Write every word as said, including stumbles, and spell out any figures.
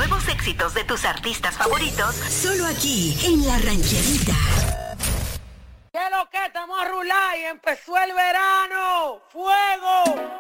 nuevos éxitos de tus artistas favoritos, solo aquí, en La Rancherita. ¿Qué es lo que? Estamos a rular y empezó el verano. ¡Fuego!